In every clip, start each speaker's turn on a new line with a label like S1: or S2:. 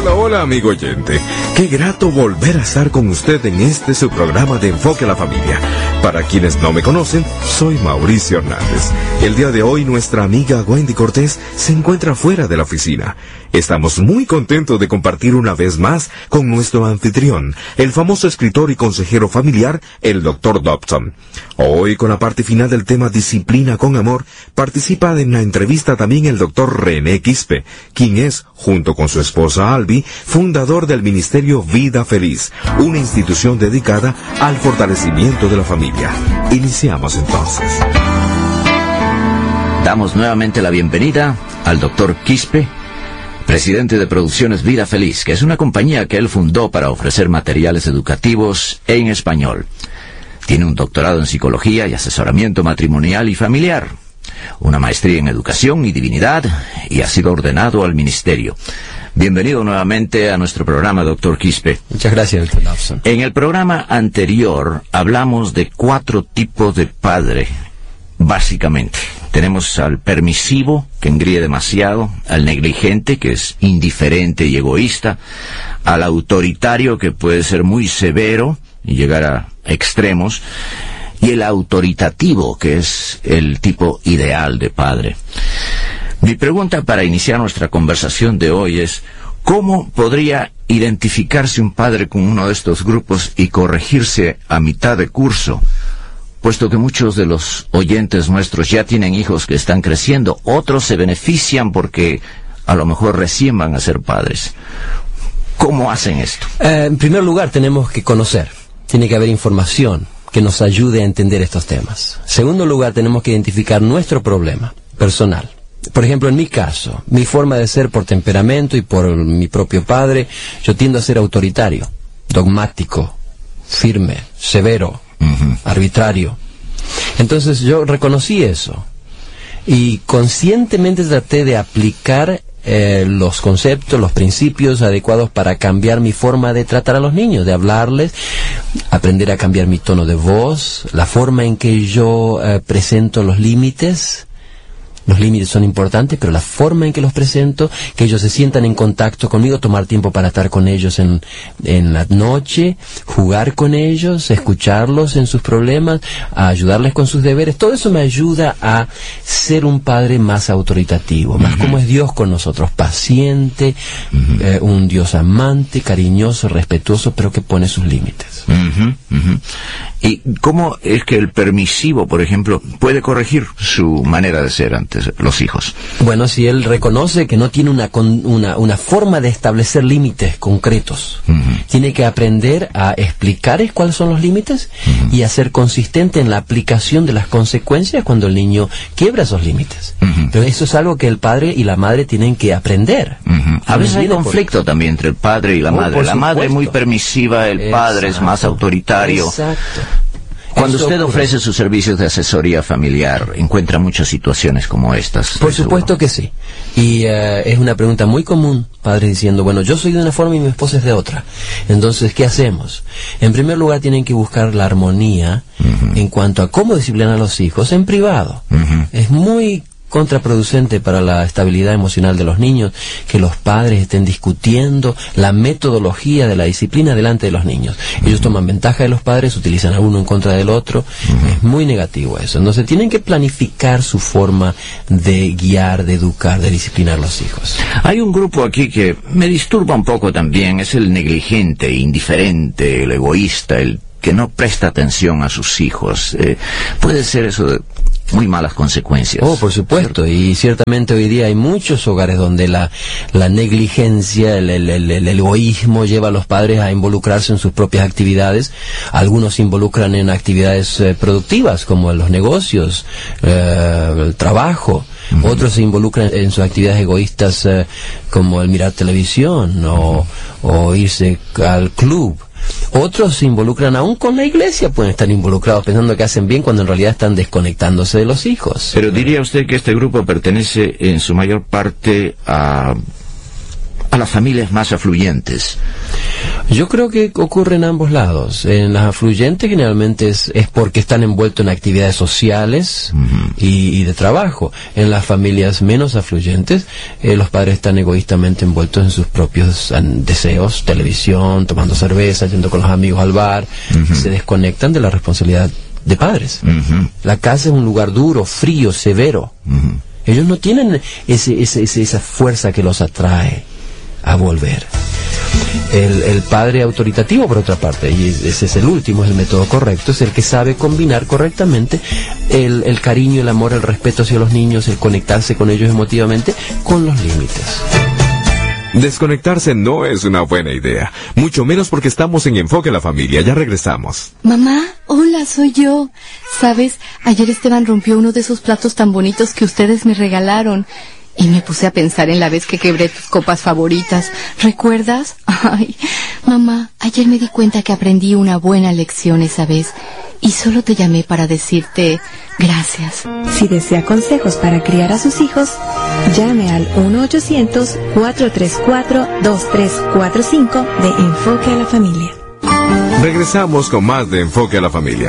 S1: Hola, amigo oyente. Qué grato volver a estar con usted en su programa de Enfoque a la Familia. Para quienes no me conocen, soy Mauricio Hernández. El día de hoy nuestra amiga Wendy Cortés se encuentra fuera de la oficina. Estamos muy contentos de compartir una vez más con nuestro anfitrión, el famoso escritor y consejero familiar, el Dr. Dobson. Hoy, con la parte final del tema Disciplina con Amor, participa en la entrevista también el Dr. René Quispe, quien es, junto con su esposa Albi, fundador del Ministerio Vida Feliz, una institución dedicada al fortalecimiento de la familia. Iniciamos entonces.
S2: Damos nuevamente la bienvenida al Dr. Quispe, presidente de Producciones Vida Feliz, que es una compañía que él fundó para ofrecer materiales educativos en español. Tiene un doctorado en psicología y asesoramiento matrimonial y familiar, una maestría en educación y divinidad, y ha sido ordenado al ministerio. Bienvenido nuevamente a nuestro programa, Dr. Quispe.
S3: Muchas gracias, Dr. Dobson.
S2: En el programa anterior hablamos de 4 tipos de padre, básicamente. Tenemos al permisivo, que engríe demasiado, al negligente, que es indiferente y egoísta, al autoritario, que puede ser muy severo y llegar a extremos, y el autoritativo, que es el tipo ideal de padre. Mi pregunta para iniciar nuestra conversación de hoy es: ¿cómo podría identificarse un padre con uno de estos grupos y corregirse a mitad de curso? Puesto que muchos de los oyentes nuestros ya tienen hijos que están creciendo, otros se benefician porque a lo mejor recién van a ser padres. ¿Cómo hacen esto?
S3: En primer lugar, tenemos que conocer. Tiene que haber información que nos ayude a entender estos temas. En segundo lugar, tenemos que identificar nuestro problema personal. Por ejemplo, en mi caso, mi forma de ser por temperamento y por mi propio padre, yo tiendo a ser autoritario, dogmático, firme, severo, arbitrario. Entonces yo reconocí eso y conscientemente traté de aplicar los conceptos, los principios adecuados para cambiar mi forma de tratar a los niños, de hablarles, aprender a cambiar mi tono de voz, la forma en que yo presento los límites. Los límites son importantes, pero la forma en que los presento, que ellos se sientan en contacto conmigo, tomar tiempo para estar con ellos en la noche, jugar con ellos, escucharlos en sus problemas, a ayudarles con sus deberes, todo eso me ayuda a ser un padre más autoritativo, más como es Dios con nosotros, paciente, un Dios amante, cariñoso, respetuoso, pero que pone sus límites.
S2: ¿Y cómo es que el permisivo, por ejemplo, puede corregir su manera de ser ante los hijos?
S3: Bueno, si él reconoce que no tiene una forma de establecer límites concretos, tiene que aprender a explicar cuáles son los límites y a ser consistente en la aplicación de las consecuencias cuando el niño quiebra esos límites. Pero eso es algo que el padre y la madre tienen que aprender.
S2: A veces hay conflicto también entre el padre y la madre. La madre es muy permisiva, el padre es más autoritario.
S3: Exacto.
S2: Cuando usted ofrece sus servicios de asesoría familiar, ¿encuentra muchas situaciones como estas?
S3: Por supuesto que sí. Y es una pregunta muy común, padres diciendo, bueno, yo soy de una forma y mi esposa es de otra. Entonces, ¿qué hacemos? En primer lugar, tienen que buscar la armonía en cuanto a cómo disciplinar a los hijos en privado. Es muy contraproducente para la estabilidad emocional de los niños que los padres estén discutiendo la metodología de la disciplina delante de los niños. Ellos toman ventaja de los padres, utilizan a uno en contra del otro. Es muy negativo eso. Entonces tienen que planificar su forma de guiar, de educar, de disciplinar a los hijos.
S2: Hay un grupo aquí que me disturba un poco también, es el negligente, indiferente, el egoísta, el que no presta atención a sus hijos. Puede ser eso de muy malas consecuencias.
S3: Oh, por supuesto, ¿cierto? Y ciertamente hoy día hay muchos hogares donde la negligencia, el egoísmo lleva a los padres a involucrarse en sus propias actividades. Algunos se involucran en actividades productivas, como en los negocios, el trabajo. Otros se involucran en sus actividades egoístas, como el mirar televisión o irse al club. Otros se involucran aún con la iglesia, pueden estar involucrados pensando que hacen bien cuando en realidad están desconectándose de los hijos.
S2: Pero diría usted que este grupo pertenece en su mayor parte a a las familias más afluyentes?
S3: Yo creo que ocurre en ambos lados. En las afluyentes generalmente es porque están envueltos en actividades sociales y de trabajo. En las familias menos afluyentes, los padres están egoístamente envueltos en sus propios deseos, televisión, tomando cerveza, yendo con los amigos al bar, se desconectan de la responsabilidad de padres. La casa es un lugar duro, frío, severo. Ellos no tienen esa fuerza que los atrae a volver. El padre autoritativo, por otra parte, y ese es el último, es el método correcto, es el que sabe combinar correctamente el cariño, el amor, el respeto hacia los niños, el conectarse con ellos emotivamente, con los límites.
S1: Desconectarse no es una buena idea, mucho menos porque estamos en Enfoque a la Familia. Ya regresamos.
S4: Mamá, hola, soy yo. ¿Sabes? Ayer Esteban rompió uno de esos platos tan bonitos que ustedes me regalaron. Y me puse a pensar en la vez que quebré tus copas favoritas. ¿Recuerdas? Ay, mamá, ayer me di cuenta que aprendí una buena lección esa vez. Y solo te llamé para decirte gracias.
S5: Si desea consejos para criar a sus hijos, llame al 1-800-434-2345 de Enfoque a la Familia.
S1: Regresamos con más de Enfoque a la Familia.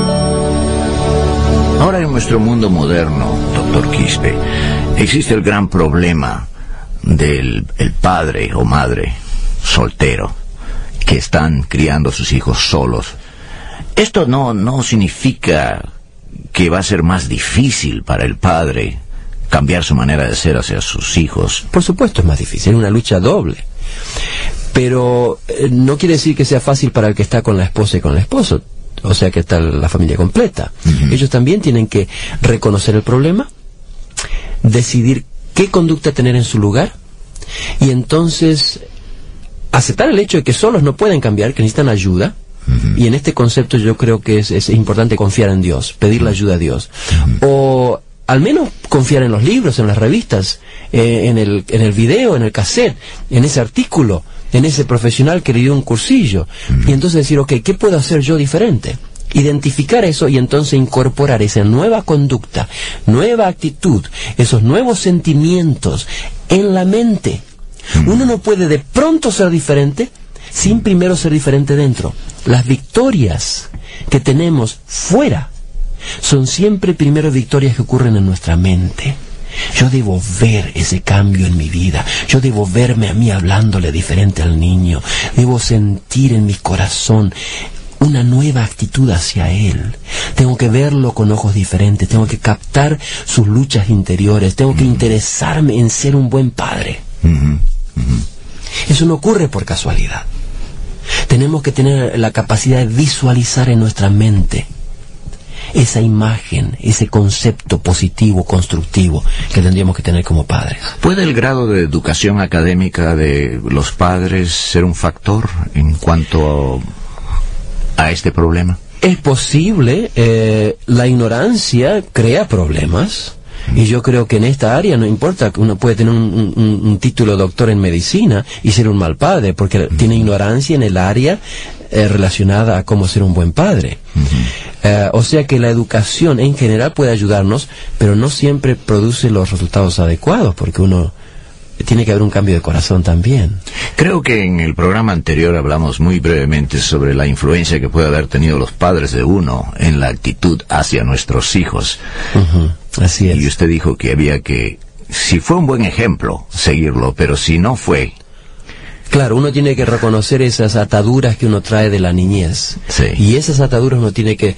S2: Ahora en nuestro mundo moderno, doctor Quispe, existe el gran problema del padre o madre soltero que están criando a sus hijos solos. Esto no significa que va a ser más difícil para el padre cambiar su manera de ser hacia sus hijos.
S3: Por supuesto es más difícil, es una lucha doble. Pero no quiere decir que sea fácil para el que está con la esposa y con el esposo. O sea que está la familia completa. Ellos también tienen que reconocer el problema, decidir qué conducta tener en su lugar, y entonces aceptar el hecho de que solos no pueden cambiar, que necesitan ayuda. Y en este concepto yo creo que es importante confiar en Dios, pedir la ayuda a Dios. O al menos confiar en los libros, en las revistas, en el video, en el cassette, en ese artículo, en ese profesional que le dio un cursillo. Y entonces decir, ok, ¿qué puedo hacer yo diferente? Identificar eso y entonces incorporar esa nueva conducta, nueva actitud, esos nuevos sentimientos en la mente. Uno no puede de pronto ser diferente sin primero ser diferente dentro. Las victorias que tenemos fuera son siempre primero victorias que ocurren en nuestra mente. Yo debo ver ese cambio en mi vida. Yo debo verme a mí hablándole diferente al niño. Debo sentir en mi corazón una nueva actitud hacia él. Tengo que verlo con ojos diferentes. Tengo que captar sus luchas interiores. Tengo que interesarme en ser un buen padre. Eso no ocurre por casualidad. Tenemos que tener la capacidad de visualizar en nuestra mente esa imagen, ese concepto positivo, constructivo que tendríamos que tener como padres.
S2: ¿Puede el grado de educación académica de los padres ser un factor en cuanto a este problema?
S3: Es posible. La ignorancia crea problemas. Y yo creo que en esta área no importa que uno puede tener un título de doctor en medicina y ser un mal padre, porque tiene ignorancia en el área relacionada a cómo ser un buen padre. O sea que la educación en general puede ayudarnos, pero no siempre produce los resultados adecuados, porque uno tiene que haber un cambio de corazón también.
S2: Creo que en el programa anterior hablamos muy brevemente sobre la influencia que puede haber tenido los padres de uno en la actitud hacia nuestros hijos.
S3: Así es.
S2: Y usted dijo que había que, si fue un buen ejemplo, seguirlo, pero si no fue...
S3: Claro, uno tiene que reconocer esas ataduras que uno trae de la niñez.
S2: Sí.
S3: Y esas ataduras uno tiene que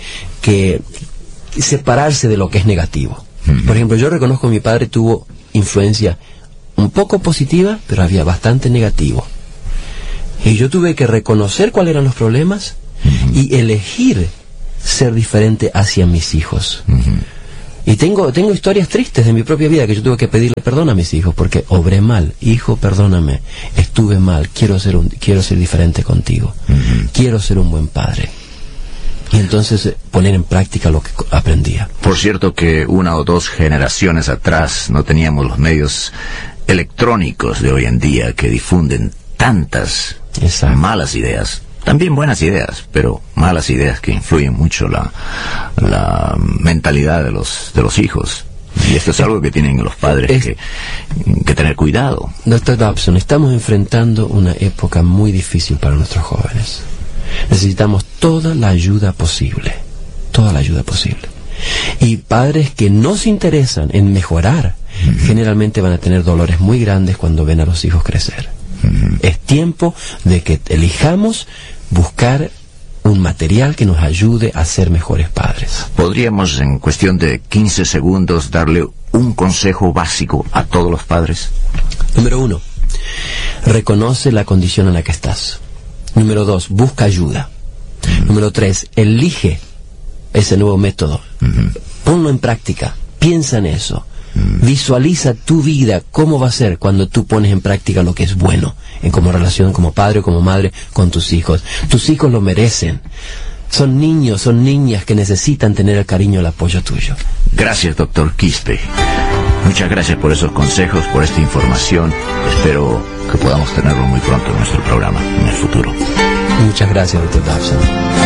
S3: separarse de lo que es negativo. Por ejemplo, yo reconozco que mi padre tuvo influencia un poco positiva, pero había bastante negativo. Y yo tuve que reconocer cuáles eran los problemas y elegir ser diferente hacia mis hijos. Y tengo historias tristes de mi propia vida que yo tuve que pedirle perdón a mis hijos porque obré mal. Hijo, perdóname, estuve mal, quiero ser diferente contigo. Quiero ser un buen padre. Y entonces poner en práctica lo que aprendía.
S2: Por cierto que una o dos generaciones atrás no teníamos los medios electrónicos de hoy en día que difunden tantas malas ideas. También buenas ideas, pero malas ideas que influyen mucho la mentalidad de los hijos. Y esto es algo que tienen los padres que tener cuidado.
S3: Dr. Dobson, estamos enfrentando una época muy difícil para nuestros jóvenes. Necesitamos toda la ayuda posible. Toda la ayuda posible. Y padres que no se interesan en mejorar, generalmente van a tener dolores muy grandes cuando ven a los hijos crecer. Es tiempo de que elijamos buscar un material que nos ayude a ser mejores padres.
S2: ¿Podríamos, en cuestión de 15 segundos, darle un consejo básico a todos los padres?
S3: Número 1, reconoce la condición en la que estás. Número 2, busca ayuda. Número 3, elige ese nuevo método. Ponlo en práctica, piensa en eso. Visualiza tu vida, cómo va a ser cuando tú pones en práctica lo que es bueno, en como relación como padre o como madre con tus hijos. Tus hijos lo merecen. Son niños, son niñas que necesitan tener el cariño y el apoyo tuyo.
S2: Gracias, doctor Quispe. Muchas gracias por esos consejos, por esta información. Espero que podamos tenerlo muy pronto en nuestro programa, en el futuro.
S3: Muchas gracias, Dr. Dobson.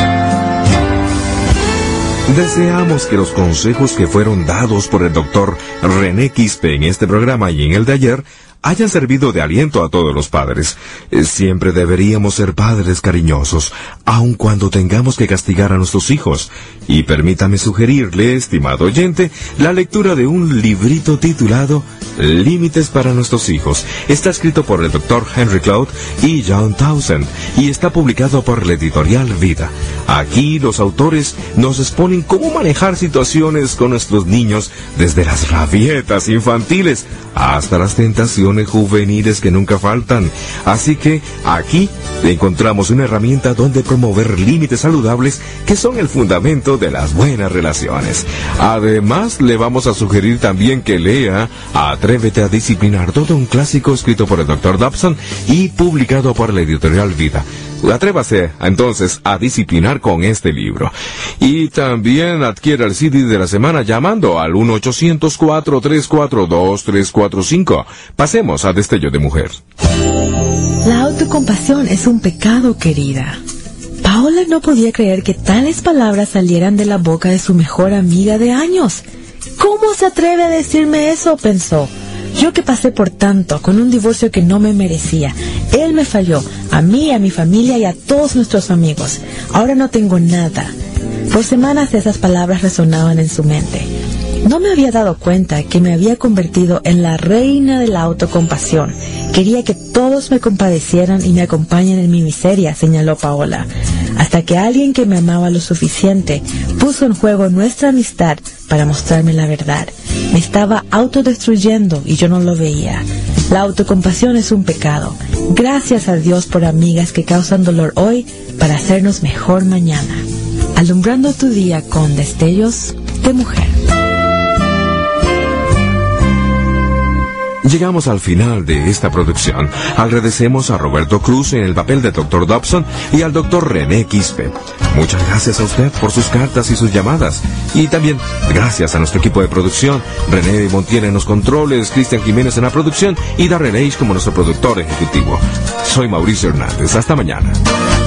S1: Deseamos que los consejos que fueron dados por el doctor René Quispe en este programa y en el de ayer hayan servido de aliento a todos los padres. Siempre deberíamos ser padres cariñosos, aun cuando tengamos que castigar a nuestros hijos. Y permítame sugerirle, estimado oyente, la lectura de un librito titulado Límites para nuestros hijos. Está escrito por el doctor Henry Cloud y John Townsend y está publicado por la editorial Vida. Aquí los autores nos exponen cómo manejar situaciones con nuestros niños, desde las rabietas infantiles hasta las tentaciones juveniles que nunca faltan. Así que aquí encontramos una herramienta donde promover límites saludables que son el fundamento de las buenas relaciones. Además, le vamos a sugerir también que lea Atrévete a disciplinar, todo un clásico escrito por el Dr. Dobson y publicado por la editorial Vida. Atrévase entonces a disciplinar con este libro. Y también adquiera el CD de la semana llamando al 1-800-434-2345. Pasemos a Destello de Mujer.
S6: La autocompasión es un pecado, querida. Paola no podía creer que tales palabras salieran de la boca de su mejor amiga de años. ¿Cómo se atreve a decirme eso?, pensó. Yo que pasé por tanto, con un divorcio que no me merecía. Él me falló, a mí, a mi familia y a todos nuestros amigos. Ahora no tengo nada. Por semanas esas palabras resonaban en su mente. No me había dado cuenta que me había convertido en la reina de la autocompasión. Quería que todos me compadecieran y me acompañen en mi miseria, señaló Paola. Hasta que alguien que me amaba lo suficiente puso en juego nuestra amistad para mostrarme la verdad. Me estaba autodestruyendo y yo no lo veía. La autocompasión es un pecado. Gracias a Dios por amigas que causan dolor hoy para hacernos mejor mañana. Alumbrando tu día con destellos de mujer.
S1: Llegamos al final de esta producción. Agradecemos a Roberto Cruz en el papel de Dr. Dobson y al Dr. René Quispe. Muchas gracias a usted por sus cartas y sus llamadas. Y también gracias a nuestro equipo de producción, René Montiel en los controles, Cristian Jiménez en la producción y Darrell H como nuestro productor ejecutivo. Soy Mauricio Hernández. Hasta mañana.